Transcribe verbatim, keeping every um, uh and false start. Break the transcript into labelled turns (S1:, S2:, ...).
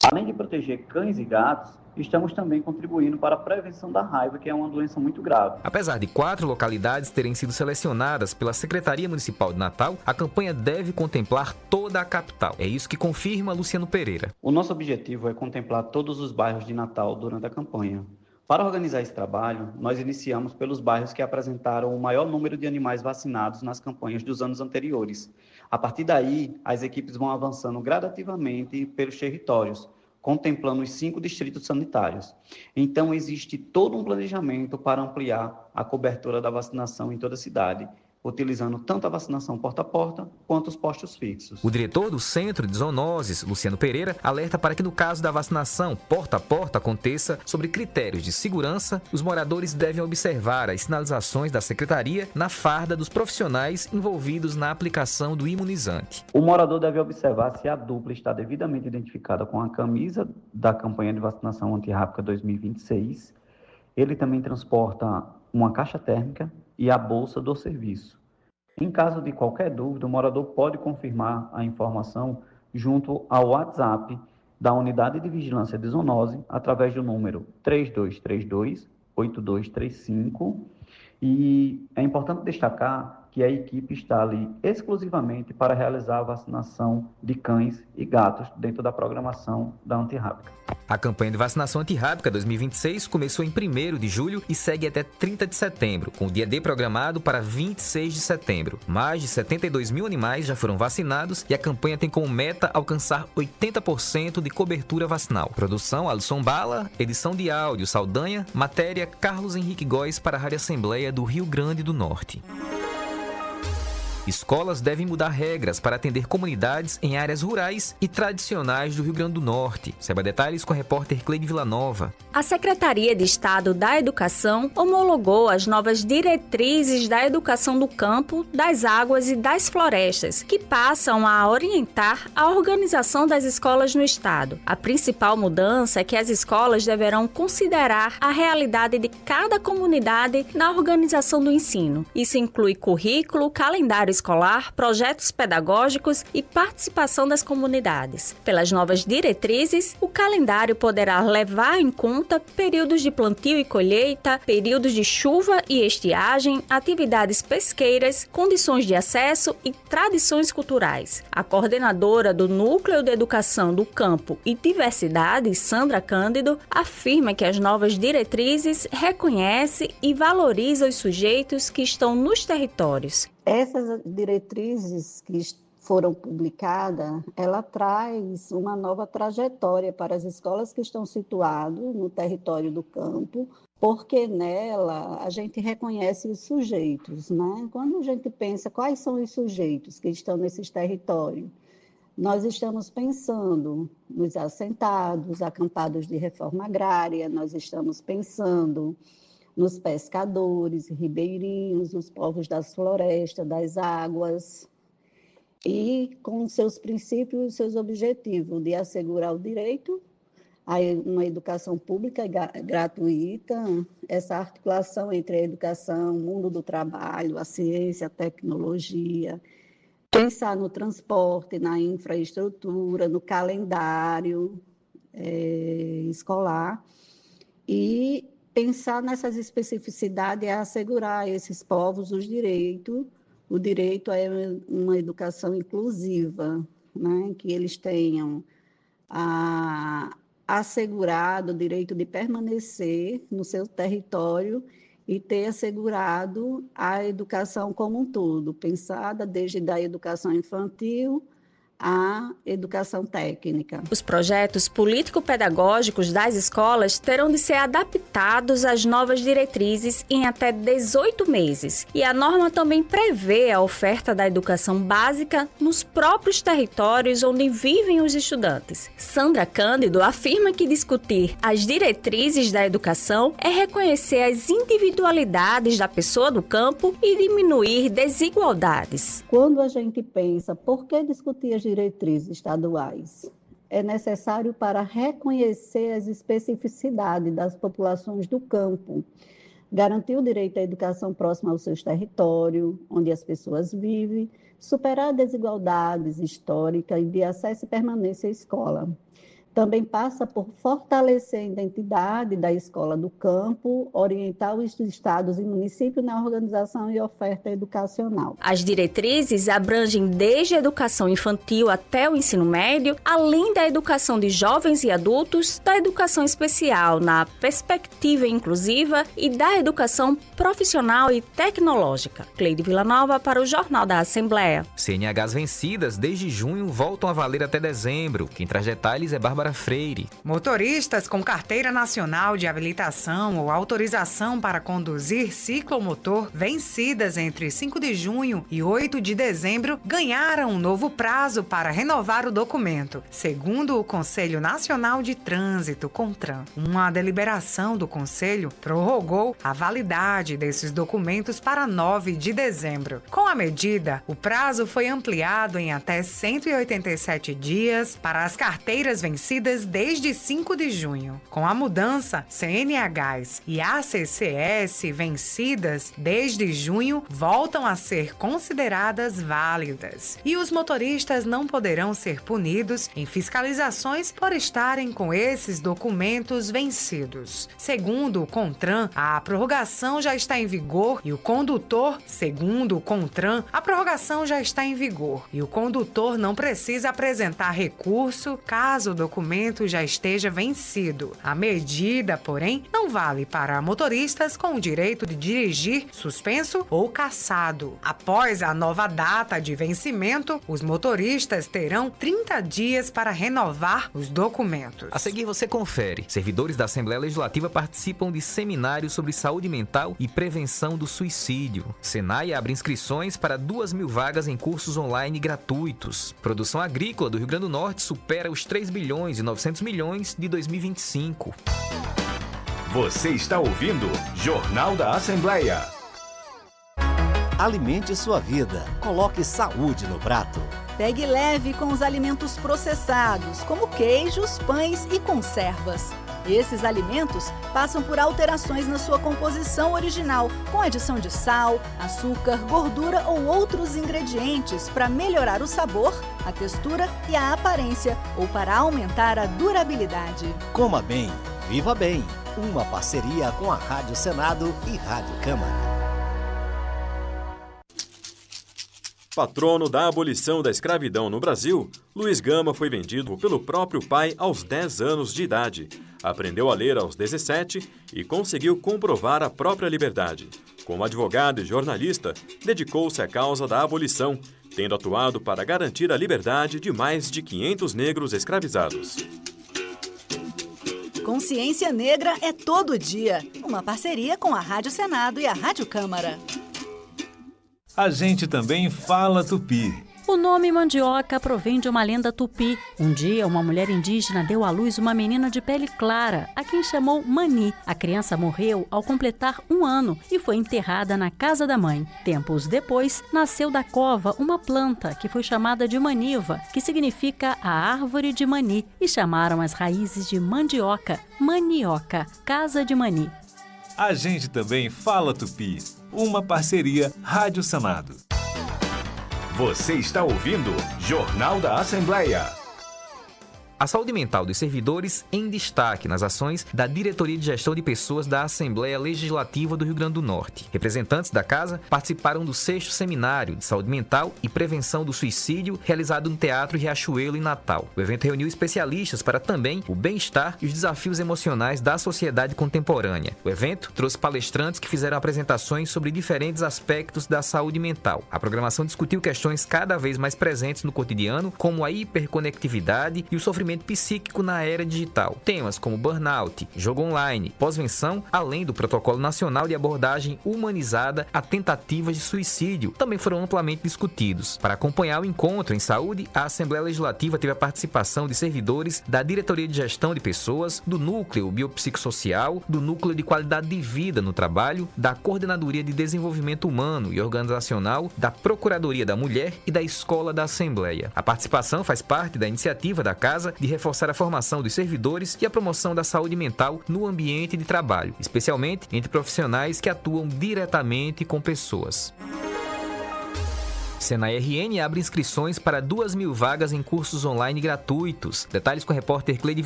S1: Além de proteger cães e gatos, estamos também contribuindo para a prevenção da raiva, que é uma doença muito grave.
S2: Apesar de quatro localidades terem sido selecionadas pela Secretaria Municipal de Natal, a campanha deve contemplar toda a capital. É isso que confirma Luciano Pereira.
S1: O nosso objetivo é contemplar todos os bairros de Natal durante a campanha. Para organizar esse trabalho, nós iniciamos pelos bairros que apresentaram o maior número de animais vacinados nas campanhas dos anos anteriores. A partir daí, as equipes vão avançando gradativamente pelos territórios, contemplando os cinco distritos sanitários. Então, existe todo um planejamento para ampliar a cobertura da vacinação em toda a cidade, utilizando tanto a vacinação porta a porta quanto os postos fixos.
S2: O diretor do Centro de Zoonoses, Luciano Pereira, alerta para que no caso da vacinação porta a porta aconteça sobre critérios de segurança, os moradores devem observar as sinalizações da Secretaria na farda dos profissionais envolvidos na aplicação do imunizante.
S1: O morador deve observar se a dupla está devidamente identificada com a camisa da campanha de vacinação antirrábica dois mil e vinte e seis. Ele também transporta uma caixa térmica e a bolsa do serviço. Em caso de qualquer dúvida, o morador pode confirmar a informação junto ao WhatsApp da Unidade de Vigilância de Zoonose através do número três dois três dois, oito dois três cinco. E é importante destacar que a equipe está ali exclusivamente para realizar a vacinação de cães e gatos dentro da programação da antirrábica.
S2: A campanha de vacinação antirrábica dois mil e vinte e seis começou em primeiro de julho e segue até trinta de setembro, com o dia D programado para vinte e seis de setembro. Mais de setenta e dois mil animais já foram vacinados e a campanha tem como meta alcançar oitenta por cento de cobertura vacinal. Produção Alisson Bala, edição de áudio Saldanha, matéria Carlos Henrique Góes para a Rádio Assembleia do Rio Grande do Norte. Escolas devem mudar regras para atender comunidades em áreas rurais e tradicionais do Rio Grande do Norte. Saiba detalhes com a repórter Cleide Villanova.
S3: A Secretaria de Estado da Educação homologou as novas diretrizes da educação do campo, das águas e das florestas, que passam a orientar a organização das escolas no estado. A principal mudança é que as escolas deverão considerar a realidade de cada comunidade na organização do ensino. Isso inclui currículo, calendário escolar, projetos pedagógicos e participação das comunidades. Pelas novas diretrizes, o calendário poderá levar em conta períodos de plantio e colheita, períodos de chuva e estiagem, atividades pesqueiras, condições de acesso e tradições culturais. A coordenadora do Núcleo de Educação do Campo e Diversidade, Sandra Cândido, afirma que as novas diretrizes reconhecem e valorizam os sujeitos que estão nos territórios.
S4: Essas diretrizes que foram publicadas, ela traz uma nova trajetória para as escolas que estão situadas no território do campo, porque nela a gente reconhece os sujeitos, né? Quando a gente pensa quais são os sujeitos que estão nesses territórios, nós estamos pensando nos assentados, acampados de reforma agrária, nós estamos pensando nos pescadores, ribeirinhos, os povos das florestas, das águas, e com seus princípios e seus objetivos de assegurar o direito a uma educação pública e gratuita, essa articulação entre a educação, o mundo do trabalho, a ciência, a tecnologia, pensar no transporte, na infraestrutura, no calendário é, escolar e pensar nessas especificidades é assegurar a esses povos os direitos, o direito a uma educação inclusiva, né? Que eles tenham a, assegurado o direito de permanecer no seu território e ter assegurado a educação como um todo, pensada desde a educação infantil à educação técnica.
S3: Os projetos político-pedagógicos das escolas terão de ser adaptados às novas diretrizes em até dezoito meses. E a norma também prevê a oferta da educação básica nos próprios territórios onde vivem os estudantes. Sandra Cândido afirma que discutir as diretrizes da educação é reconhecer as individualidades da pessoa do campo e diminuir desigualdades.
S4: Quando a gente pensa por que discutir as diretrizes estaduais, é necessário para reconhecer as especificidades das populações do campo, garantir o direito à educação próxima aos seus territórios, onde as pessoas vivem, superar desigualdades históricas e de acesso e permanência à escola. também passa por fortalecer a identidade da escola do campo, orientar os estados e municípios na organização e oferta educacional.
S3: As diretrizes abrangem desde a educação infantil até o ensino médio, além da educação de jovens e adultos, da educação especial na perspectiva inclusiva e da educação profissional e tecnológica. Cleide Villanova para o Jornal da Assembleia.
S2: C N Hs vencidas desde junho voltam a valer até dezembro. Quem traz detalhes é Bárbara Freire.
S5: Motoristas com carteira nacional de habilitação ou autorização para conduzir ciclomotor vencidas entre cinco de junho e oito de dezembro ganharam um novo prazo para renovar o documento, segundo o Conselho Nacional de Trânsito, CONTRAN. Uma deliberação do Conselho prorrogou a validade desses documentos para nove de dezembro. Com a medida, o prazo foi ampliado em até cento e oitenta e sete dias para as carteiras vencidas desde cinco de junho. Com a mudança, C N Hs e A C C S vencidas desde junho voltam a ser consideradas válidas. E os motoristas não poderão ser punidos em fiscalizações por estarem com esses documentos vencidos. Segundo o CONTRAN, a prorrogação já está em vigor e o condutor, segundo o CONTRAN, a prorrogação já está em vigor e o condutor não precisa apresentar recurso caso o documento já esteja vencido. A medida, porém, não vale para motoristas com o direito de dirigir suspenso ou cassado. Após a nova data de vencimento, os motoristas terão trinta dias para renovar os documentos.
S2: A seguir você confere. Servidores da Assembleia Legislativa participam de seminários sobre saúde mental e prevenção do suicídio. Senai abre inscrições para duas mil vagas em cursos online gratuitos. Produção agrícola do Rio Grande do Norte supera os três bilhões e novecentos milhões de dois mil e vinte e cinco.
S6: Você está ouvindo Jornal da Assembleia.
S7: Alimente sua vida. Coloque saúde no prato.
S8: Pegue leve com os alimentos processados, como queijos, pães e conservas. Esses alimentos passam por alterações na sua composição original, com adição de sal, açúcar, gordura ou outros ingredientes para melhorar o sabor, a textura e a aparência ou para aumentar a durabilidade.
S7: Coma bem, viva bem. Uma parceria com a Rádio Senado e Rádio Câmara.
S9: Patrono da abolição da escravidão no Brasil, Luiz Gama foi vendido pelo próprio pai aos dez anos de idade. Aprendeu a ler aos dezessete e conseguiu comprovar a própria liberdade. Como advogado e jornalista, dedicou-se à causa da abolição, tendo atuado para garantir a liberdade de mais de quinhentos negros escravizados.
S8: Consciência Negra é todo dia. Uma parceria com a Rádio Senado e a Rádio Câmara.
S6: A gente também fala tupi.
S10: O nome mandioca provém de uma lenda tupi. Um dia, uma mulher indígena deu à luz uma menina de pele clara, a quem chamou Mani. A criança morreu ao completar um ano e foi enterrada na casa da mãe. Tempos depois, nasceu da cova uma planta que foi chamada de maniva, que significa a árvore de Mani, e chamaram as raízes de mandioca, manioca, casa de Mani.
S6: A gente também fala tupi. Uma parceria Rádio Senado. Você está ouvindo Jornal da Assembleia.
S2: A saúde mental dos servidores em destaque nas ações da Diretoria de Gestão de Pessoas da Assembleia Legislativa do Rio Grande do Norte. Representantes da casa participaram do sexto seminário de saúde mental e prevenção do suicídio realizado no Teatro Riachuelo em Natal. O evento reuniu especialistas para também o bem-estar e os desafios emocionais da sociedade contemporânea. O evento trouxe palestrantes que fizeram apresentações sobre diferentes aspectos da saúde mental. A programação discutiu questões cada vez mais presentes no cotidiano, como a hiperconectividade e o sofrimento psíquico na era digital. Temas como burnout, jogo online, pós-venção, além do Protocolo Nacional de Abordagem Humanizada a Tentativas de Suicídio, também foram amplamente discutidos. Para acompanhar o encontro em saúde, a Assembleia Legislativa teve a participação de servidores da Diretoria de Gestão de Pessoas, do Núcleo Biopsicossocial, do Núcleo de Qualidade de Vida no Trabalho, da Coordenadoria de Desenvolvimento Humano e Organizacional, da Procuradoria da Mulher e da Escola da Assembleia. A participação faz parte da iniciativa da Casa de reforçar a formação dos servidores e a promoção da saúde mental no ambiente de trabalho, especialmente entre profissionais que atuam diretamente com pessoas. Senai R N abre inscrições para duas mil vagas em cursos online gratuitos. Detalhes com o repórter Cleide